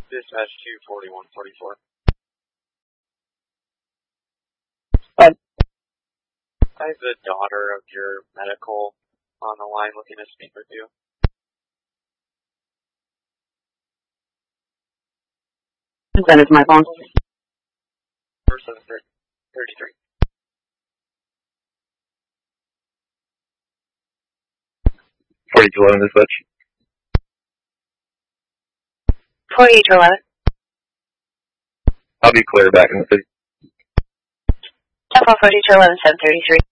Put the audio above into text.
Dispatch 24144. What? I have the daughter of your medical on the line looking to speak with you. Send it to my phone. 4733. 4211 dispatch. 4811. I'll be clear back in the city. Tempo 4211, 733.